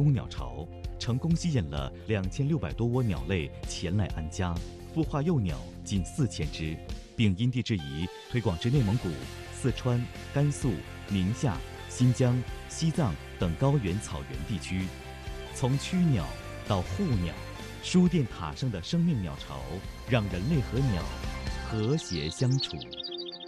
冬鸟巢，成功吸引了2600多窝鸟类前来安家，孵化幼鸟近4000只，并因地制宜推广至内蒙古、四川、甘肃、宁夏、新疆、西藏等高原草原地区。从驱鸟到护鸟，书店塔上的生命鸟巢让人类和鸟和谐相处。